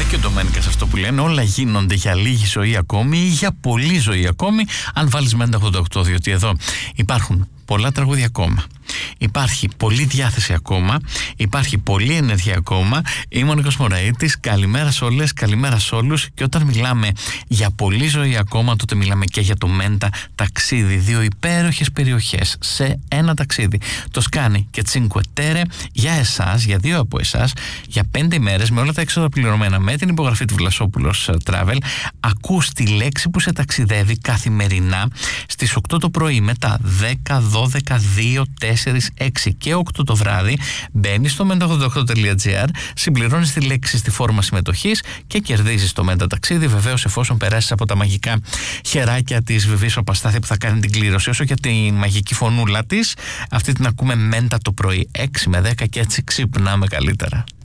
Και ο Ντομένικας αυτό που λένε, όλα γίνονται για λίγη ζωή ακόμη ή για πολλή ζωή ακόμη, αν βάλεις Μέντα 88, διότι εδώ υπάρχουν πολλά τραγούδια ακόμα. Υπάρχει πολλή διάθεση ακόμα, υπάρχει πολλή ενέργεια ακόμα. Είμαι ο Νίκος Μωραΐτης, καλημέρα σε όλες, καλημέρα σε όλους. Και όταν μιλάμε για πολλή ζωή ακόμα, τότε μιλάμε και για το Μέντα ταξίδι. Δύο υπέροχες περιοχές σε ένα ταξίδι. Το Σκάνι και Τσίνκουε Τέρε για εσάς, για δύο από εσάς, για 5 ημέρες με όλα τα έξοδα πληρωμένα, με την υπογραφή του Βλασόπουλος Travel. Ακούς τη λέξη που σε ταξιδεύει καθημερινά στις 8 το πρωί, μετά 10, 12, 2, 4, 6 και 8 το βράδυ. Μπαίνεις στο menta88.gr, συμπληρώνεις τη λέξη στη φόρμα συμμετοχής και κερδίζεις το Μέντα ταξίδι, βεβαίως εφόσον περάσεις από τα μαγικά χεράκια της Βιβής Οπαστάθη που θα κάνει την κλήρωση. Όσο για τη μαγική φωνούλα της, αυτή την ακούμε Μέντα το πρωί 6 με 10 και έτσι ξυπνάμε καλύτερα.